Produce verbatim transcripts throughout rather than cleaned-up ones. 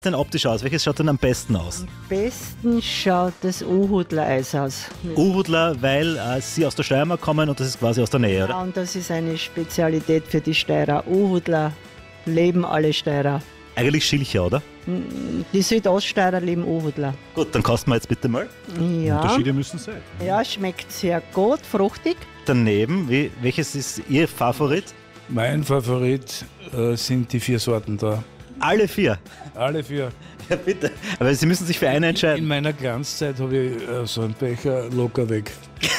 denn optisch aus? Welches schaut denn am besten aus? Am besten schaut das Uhudler-Eis aus. Uhudler, weil äh, Sie aus der Steiermark kommen und das ist quasi aus der Nähe, oder? Ja, und das ist eine Spezialität für die Steirer. Uhudler leben alle Steirer. Eigentlich Schilcher, oder? Die Südoststeirer leben Uhudler. Gut, dann kosten wir jetzt bitte mal. Ja, Unterschiede müssen sein. ja, schmeckt sehr gut, fruchtig. Daneben, wie, welches ist Ihr Favorit? Mein Favorit äh, sind die vier Sorten da. Alle vier. Alle vier. Ja, bitte. Aber Sie müssen sich für eine In entscheiden. meiner Glanzzeit habe ich äh, so einen Becher locker weg.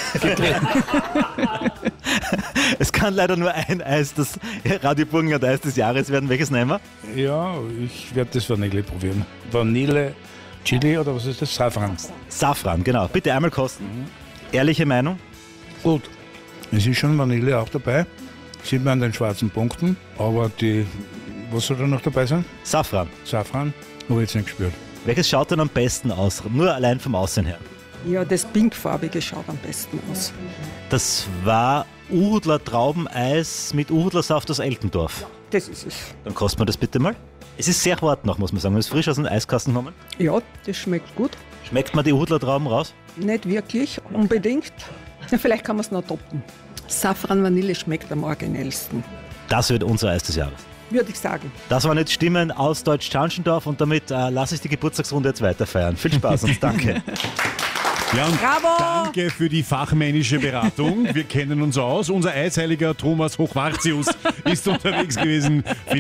Es kann leider nur ein Eis, das Radio Burgenland Eis des Jahres werden. Welches nehmen wir? Ja, ich werde das Vanille probieren. Vanille, Chili oder was ist das? Safran. Safran, genau. Bitte einmal kosten. Ehrliche Meinung? Gut. Es ist schon Vanille auch dabei. Sieht man an den schwarzen Punkten. Aber die, was soll da noch dabei sein? Safran. Safran? Habe ich jetzt nicht gespürt. Welches schaut denn am besten aus? Nur allein vom Aussehen her. Ja, das pinkfarbige schaut am besten aus. Das war Uhudler Traubeneis mit Uhudlersaft aus Eltendorf. Das ist es. Dann kosten wir das bitte mal. Es ist sehr hart noch, muss man sagen. Es ist frisch aus dem Eiskasten genommen. Ja, das schmeckt gut. Schmeckt man die Uhudler Trauben raus? Nicht wirklich, unbedingt. Ja, vielleicht kann man es noch toppen. Safran Vanille schmeckt am originellsten, Das wird unser Eis des Jahres. würde ich sagen. Das waren jetzt Stimmen aus Deutsch-Scharnschendorf und damit äh, lasse ich die Geburtstagsrunde jetzt weiterfeiern. Viel Spaß und danke. Ja, und Bravo! danke für die fachmännische Beratung. Wir kennen uns aus. Unser Eisheiliger Thomas Hochvartius ist unterwegs gewesen.